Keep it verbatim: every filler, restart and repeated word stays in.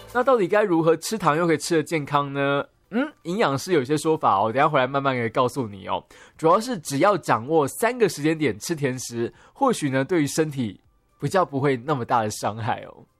那到底该如何吃糖又可以吃得健康呢？嗯，营养师有些说法哦，等一下回来慢慢可以告诉你哦。主要是只要掌握三个时间点吃甜食，或许呢对于身体比较不会那么大的伤害哦。